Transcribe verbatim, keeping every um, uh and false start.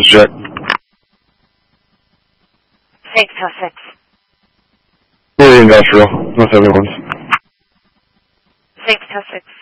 jet. six oh six. Fully industrial. North seventy-one. six oh six.